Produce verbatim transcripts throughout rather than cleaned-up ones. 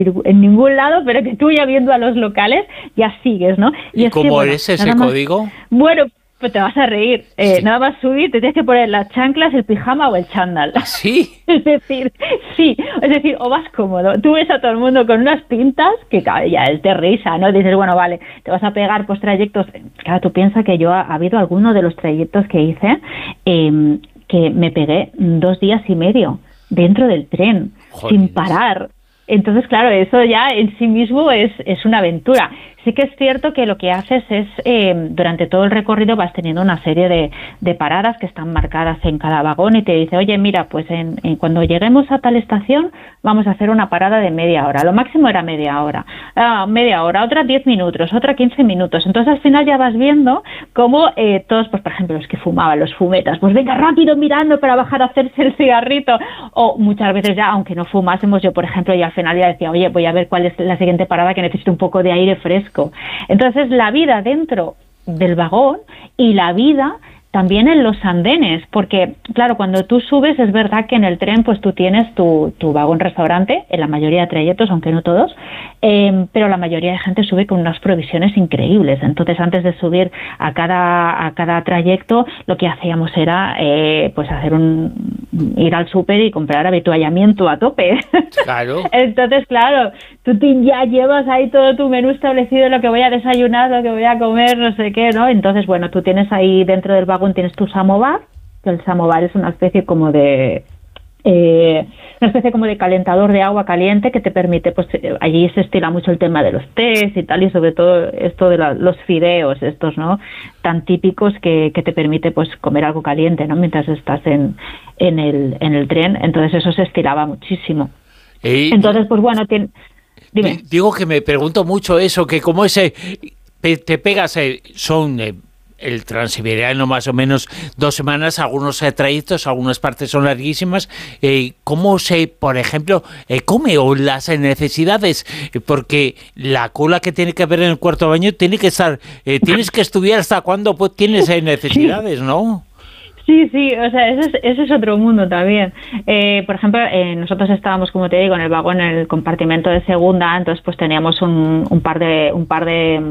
en ningún lado, pero que tú ya viendo a los locales ya sigues, ¿no? ¿Y, ¿Y cómo que, bueno, es ese más, código? Bueno, pues te vas a reír. Eh, sí. Nada más subir, te tienes que poner las chanclas, el pijama o el chándal. ¿Sí? Es decir, sí, es decir, o vas cómodo. Tú ves a todo el mundo con unas pintas que ya es de risa, ¿no? Dices, bueno, vale, te vas a pegar pues trayectos. Claro, tú piensas que yo ha, ha habido alguno de los trayectos que hice eh, que me pegué dos días y medio dentro del tren, Joder. sin parar. Entonces, claro, eso ya en sí mismo es, es una aventura. Sí que es cierto que lo que haces es, eh, durante todo el recorrido vas teniendo una serie de, de paradas que están marcadas en cada vagón y te dice, oye, mira, pues en, en cuando lleguemos a tal estación vamos a hacer una parada de media hora. Lo máximo era media hora. Ah, media hora, otra diez minutos, otra quince minutos. Entonces, al final ya vas viendo cómo eh, todos, pues por ejemplo, los que fumaban, los fumetas, pues venga, rápido mirando para bajar a hacerse el cigarrito. O muchas veces ya, aunque no fumásemos, yo, por ejemplo, ya al final ya decía, oye, voy a ver cuál es la siguiente parada que necesito un poco de aire fresco. Entonces, la vida dentro del vagón y la vida también en los andenes, porque, claro, cuando tú subes es verdad que en el tren pues tú tienes tu, tu vagón-restaurante, en la mayoría de trayectos, aunque no todos, eh, pero la mayoría de gente sube con unas provisiones increíbles. Entonces, antes de subir a cada a cada trayecto, lo que hacíamos era eh, pues hacer un ir al súper y comprar habituallamiento a tope. Claro. Entonces, claro, tú te, ya llevas ahí todo tu menú establecido, lo que voy a desayunar, lo que voy a comer, no sé qué, ¿no? Entonces, bueno, tú tienes ahí dentro del vagón tienes tu samovar, que el samovar es una especie como de eh, una especie como de calentador de agua caliente que te permite, pues allí se estila mucho el tema de los tés y tal, y sobre todo esto de la, los fideos, estos, ¿no? Tan típicos que, que te permite pues comer algo caliente, ¿no? Mientras estás en, en el en el tren, entonces eso se estilaba muchísimo. Eh, entonces, pues bueno, tiene, dime. Digo que me pregunto mucho eso, que como ese te pegas, eh, son eh, el Transiberiano más o menos dos semanas, algunos eh, trayectos, algunas partes son larguísimas. Eh, ¿Cómo se, por ejemplo, eh, come o las necesidades? Eh, porque la cola que tiene que haber en el cuarto baño tiene que estar, eh, tienes que estudiar hasta cuándo pues, tienes eh, necesidades, ¿no? Sí, sí, o sea, ese es, ese es otro mundo también. Eh, por ejemplo, eh, nosotros estábamos, como te digo, en el vagón, en el compartimento de segunda, entonces pues teníamos un, un par de un par de,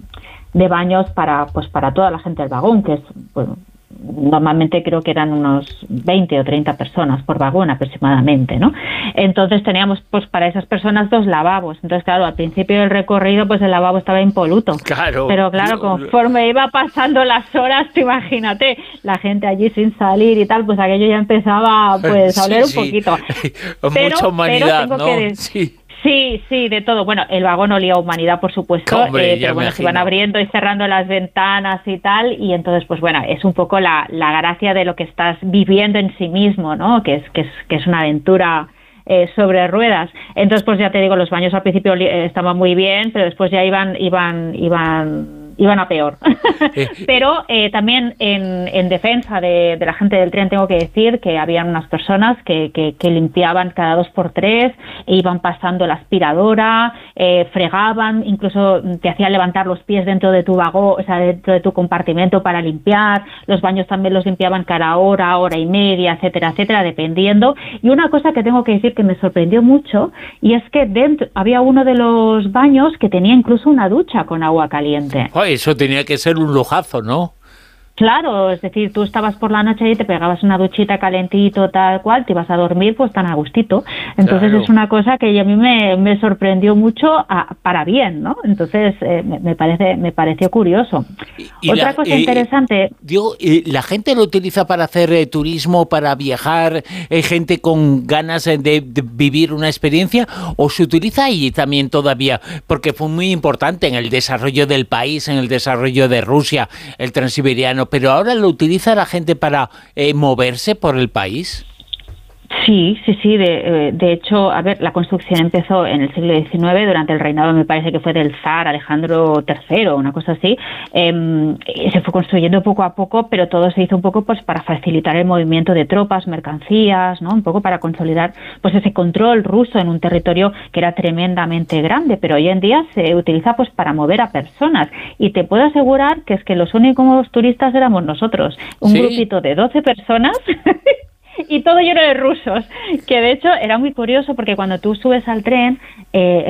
de baños para pues para toda la gente del vagón, que es pues, normalmente creo que eran unos veinte o treinta personas por vagón aproximadamente, ¿no? Entonces teníamos pues para esas personas dos lavabos. Entonces, claro, al principio del recorrido pues el lavabo estaba impoluto. Claro. Pero claro, conforme iba pasando las horas, tú imagínate, la gente allí sin salir y tal, pues aquello ya empezaba pues a oler sí, un poquito. Sí. Pero, Mucha humanidad, pero ¿no? Que sí. Sí, sí, de todo. Bueno, el vagón olía a humanidad, por supuesto, Hombre, eh, pero bueno, se iban abriendo y cerrando las ventanas y tal, y entonces, pues bueno, es un poco la, la gracia de lo que estás viviendo en sí mismo, ¿no? Que es, que es, que es una aventura eh, sobre ruedas. Entonces, pues ya te digo, los baños al principio eh, estaban muy bien, pero después ya iban, iban, iban... iban a peor. Pero eh, también en, en defensa de, de la gente del tren tengo que decir que habían unas personas que, que, que limpiaban cada dos por tres, e iban pasando la aspiradora, eh, fregaban, incluso te hacían levantar los pies dentro de tu vagón, o sea, dentro de tu compartimento para limpiar. Los baños también los limpiaban cada hora, hora y media, etcétera, etcétera, dependiendo. Y una cosa que tengo que decir que me sorprendió mucho, y es que dentro había uno de los baños que tenía incluso una ducha con agua caliente. Eso tenía que ser un lujazo, ¿no? Claro, es decir, tú estabas por la noche y te pegabas una duchita calentito, tal cual, te ibas a dormir pues tan a gustito. Entonces claro. Es una cosa que a mí me, me sorprendió mucho a, para bien, ¿no? Entonces eh, me, me parece me pareció curioso. Y Otra la, cosa eh, interesante... Digo, eh, ¿la gente lo utiliza para hacer eh, turismo, para viajar, eh, gente con ganas de, de vivir una experiencia? ¿O se utiliza ahí también todavía? Porque fue muy importante en el desarrollo del país, en el desarrollo de Rusia, el Transiberiano. ¿Pero ahora lo utiliza la gente para eh, moverse por el país? Sí, sí, sí. De, de hecho, a ver, la construcción empezó en el siglo diecinueve, durante el reinado, me parece que fue del zar Alejandro tercero, una cosa así. Eh, se fue construyendo poco a poco, pero todo se hizo un poco pues para facilitar el movimiento de tropas, mercancías, ¿no? Un poco para consolidar pues ese control ruso en un territorio que era tremendamente grande, pero hoy en día se utiliza pues para mover a personas. Y te puedo asegurar que es que los únicos turistas éramos nosotros, un ¿Sí? grupito de doce personas. Y todo lleno de rusos, que de hecho era muy curioso porque cuando tú subes al tren, eh,